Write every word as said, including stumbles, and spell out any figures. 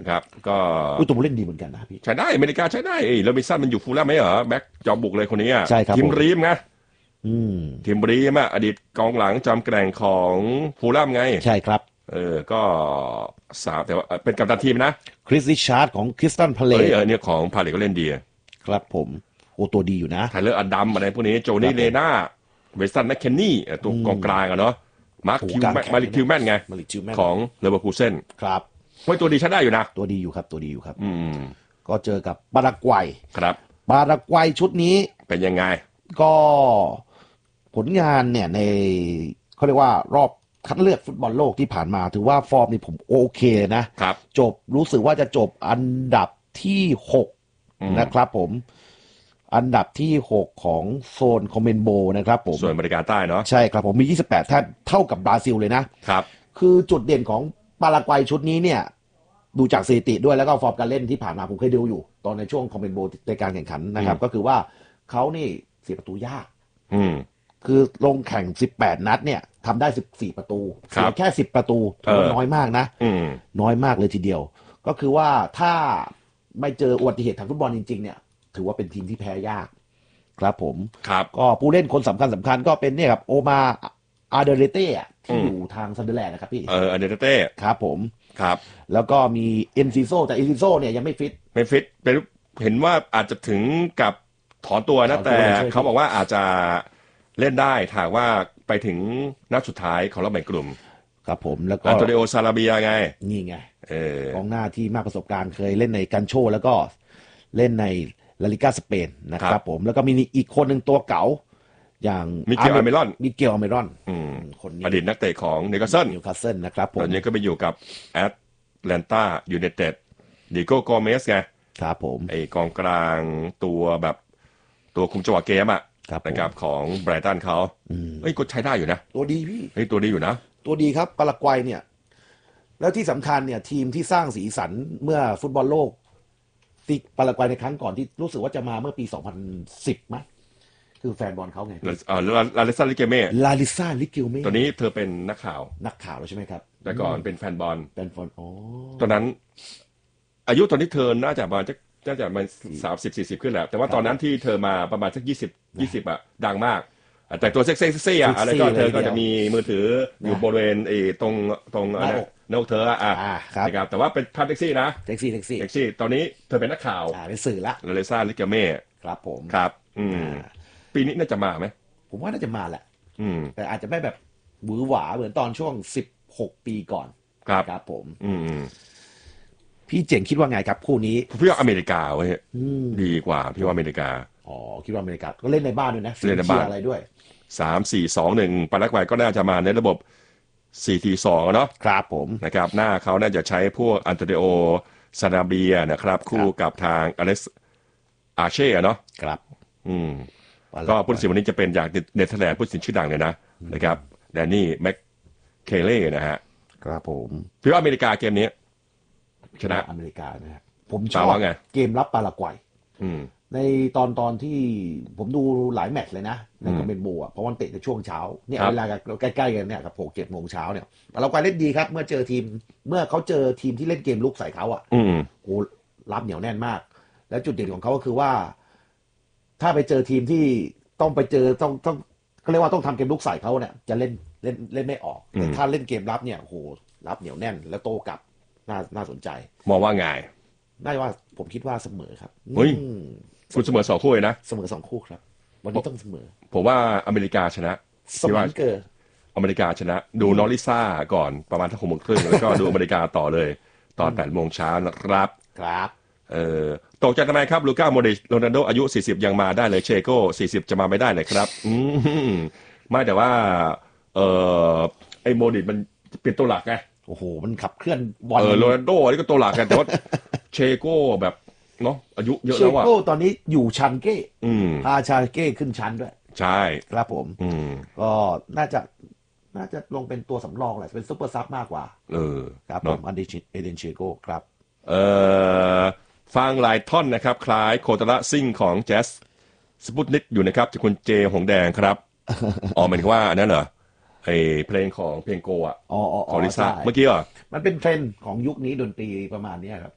นะครับก็อุ้ยตัวผู้เล่นดีเหมือนกันนะพี่ใช้ได้อเมริกาใช้ได้เอ้ยแล้วมิสันมันอยู่ฟูลแลมไหมเหรอแบ็คจอมบุกเลยคนนี้อ่ะใช่ครับทีมรีมไงอืมทีมรีมอ่ะอดีตกองหลังจอมแกร่งของฟูลแลมไงใช่ครับเออก็สามแต่ว่าเป็นกัปตันทีมนะคริสริชาร์ดของคริสตันพาเลเอ้ยตเออเนี่ยของพาเลตก็เล่นดีครับผมโอ้ตัวดีอยู่นะไทเลอร์อดัมอะไรพวกนี้โจนี่เลน่าเวสตันแมคเคนนี่ตัวกองกลางอะเนาะมาร์คคิวมาริคิวแมนไงมาริคิวแมนของเลเวอร์คูเซนครับเฮ้ยตัวดีใช้ได้อยู่นะตัวดีอยู่ครับตัวดีอยู่ครับอืมก็เจอกับปารากวัยครับปารากวัยชุดนี้เป็นยังไงก็ผลงานเนี่ยในเขาเรียกว่ารอบคัดเลือกฟุตบอลโลกที่ผ่านมาถือว่าฟอร์มนี่ผมโอเคนะครับจบรู้สึกว่าจะจบอันดับที่หกนะครับผมอันดับที่หกของโซนคอมเมนโบนะครับผมส่วนอเมริกาใต้เนาะใช่ครับผมมียี่สิบแปดแท่านเท่ากับบราซิลเลยนะครับคือจุดเด่นของปารากวัยชุดนี้เนี่ยดูจากสถิติด้วยแล้วก็ฟอร์มการเล่นที่ผ่านมาผมเคยดูอยู่ตอนในช่วงคอมเมนโบในการแข่งขันนะครับก็คือว่าเขานี่เสียประตูยากอืมคือลงแข่งสิบแปดนัดเนี่ยทำได้สิบสี่ประตูเสียแค่สิบประตูถือว่าน้อยมากนะน้อยมากเลยทีเดียวก็คือว่าถ้าไม่เจออุบัติเหตุทางฟุตบอลจริงๆเนี่ยถือว่าเป็นทีมที่แพ้ยากครับผมครับก็ผู้เล่นคนสำคัญสำคัญก็เป็นเนี่ยครับโอมาอาเดเรเต้ที่อยู่ทางซันเดอร์แลนด์นะครับพี่เอออาเดเรเต้ครับผมครับแล้วก็มีเอ็นซิโซแต่เอ็นซิโซเนี่ยยังไม่ฟิตไม่ฟิตเป็นเห็นว่าอาจจะถึงกับถอนตัวนะแต่เขาบอกว่าอาจจะเล่นได้ถามว่าไปถึงนัดสุดท้ายของรอบแบ่งกลุ่มครับผมแล้วก็อันโตนิโอซาลาเบียไงนี่ไงเออกองหน้าที่มากประสบการณ์เคยเล่นในกันโชแล้วก็เล่นในลาลิก้าสเปนนะครับผมแล้วก็มีอีกคนหนึ่งตัวเก๋าอย่างมิเกลอเมรอนมิเกลอเมรอนคนนี้อดีตนักเตะของนิวคาสเซิลนิวคาสเซิลนะครับผมตอนนี้ก็ไปอยู่กับแอตแลนตายูไนเต็ดดิโก้กอเมสไงครับผมไอกองกลางตัวแบบตัวคุมจังหวะเกมอ่ะนะครับของไบรตันเขาเฮ้ยก็ใช้ได้อยู่นะตัวดีพี่เฮ้ยตัวดีอยู่นะตัวดีครับปารากวัยเนี่ยแล้วที่สำคัญเนี่ยทีมที่สร้างสีสันเมื่อฟุตบอลโลกที่ปารากวัยในครั้งก่อนที่รู้สึกว่าจะมาเมื่อปีสองพันสิบมั้ยคือแฟนบอลเขาไงอ่าลาลิซาลิเกเม่ลาลิซาลิเกเม่ตอนนี้เธอเป็นนักข่าวนักข่าวแล้วใช่ไหมครับแต่ก่อนเป็นแฟนบอลแฟนบอลอ๋อตอนนั้นอายุตอนนี้เธอน่าจะมาจะน่าจะมาสามสิบสี่สิบขึ้นแล้วแต่ว่าตอนนั้นที่เธอมาประมาณสักยี่สิบยี่สิบอ่ะดังมากแต่ตัวเซ็กซี่เซ็กซี่อ่ะอะไรก็เธอก็จะมีมือถืออยู่บริเวณไอ้ตรงตรงอะไรนอกเธออ่ะนะครับแต่ว่าเป็นภาพเซ็กซี่นะเซ็กซี่เซ็กซี่เซ็กซี่ตอนนี้เธอเป็นนักข่าวอ่าเป็นสื่อละลาเลซ่าลิกาเม่ครับผมครับอืมปีนี้น่าจะมาไหมผมว่าน่าจะมาแหละอืมแต่อาจจะไม่แบบหวือหวาเหมือนตอนช่วงสิบหกปีก่อนครับครับผมอืมพี่เจ๋งคิดว่าไงครับคู่นี้พี่ว่าอเมริกาเว้ยดีกว่าพี่ว่าอเมริกาอ๋อคิดว่าอเมริกาก็เล่นในบ้านด้วยนะเล่นในบ้านอะไรด้วยสามสี่สองหนึ่งปารากวัยก็น่าจะมาในระบบสี่ทีสองเนาะครับผมนะครับหน้าเขาน่าจะใช้พวกอันโตนิโอซานาเบียนะครับคู่กับทางอเล็กซ์อาเช่เนาะครับอืมก็ผู้ตัดสินวันนี้จะเป็นจากเนเธอร์แลนด์ผู้ตัดสินชื่อดังเลยนะนะครับแดนนี่แม็กเคเล่นะฮะครับผมพี่ว่าอเมริกาเกมนี้ชนะอเมริกานะครับผมชอบเกมรับปารากวัยในตอนตอนที่ผมดูหลายแมตช์เลยนะในคอมเมนโบอ่ะเพราะวันเตะในช่วงเช้าเนี่ยเวลาใกล้ๆกันเนี่ยกับหกเจ็ดโมงเช้าเนี่ยปารากวัยเล่นดีครับเมื่อเจอทีมเมื่อเขาเจอทีมที่เล่นเกมลุกใส่เขาอ่ะโอ้รับเหนียวแน่นมากแล้วจุดเด่นของเขาก็คือว่าถ้าไปเจอทีมที่ต้องไปเจอต้องต้องเขาเรียกว่าต้องทำเกมลุกใส่เขาเนี่ยจะเล่นเล่นเล่นไม่ออกแต่ถ้าเล่นเกมรับเนี่ยโหรับเหนียวแน่นแล้วโต้กลับน่าน่าสนใจมองว่าไงน่าว่าผมคิดว่าเสมอครับเฮ้ยคุณเสมอสองคู่เลยนะเสมอสองคู่ครับวันนี้ต้องเสมอผมว่าอเมริกาชนะสมานเกิดอเมริกาชนะดูนอริซ่าก่อนประมาณทั้งหกโมงครึ่งแล้วก็ดูอเมริกาต่อเลยตอนแปดโมงเช้านะครับครับเอ่อตกใจทำไมครับลูก้าโมดริชโรนัลโดอายุสี่สิบยังมาได้เลยเชโก้สี่สิบจะมาไม่ได้เลยครับอืมไม่แต่ว่าเอ่อไอ้โมดริชมันเป็นตัวหลักไงโอ้โหมันขับเคลื่อนบอลเออโรนัลโดอันนี้ก็ตัวหลักกันแต่ว่าเชโก้แบบเนาะอายุเยอะแล้วอ่ะเชโก้ตอนนี้อยู่ชันเก้พาชาเก้ขึ้นชั้นด้วยใช่ครับผมอืมก็น่าจะน่าจะลงเป็นตัวสำรองแหละเป็นซุปเปอร์ซับมากกว่าเออครับผมอันเดชิเอเดนเชโก้ครับเอ่อฟังหลายท่อนนะครับคล้ายโคตระซิ่งของแจ๊สสปุตนิกอยู่นะครับจากคุณเจหงแดงครับอ๋อหมายถึงว่าอันนั้นเหรอไอเพลงของเพลงโกะของลิซ่าเมื่อกี้เหรอมันเป็นเทรนด์ของยุคนี้ดนตรีประมาณนี้ครับ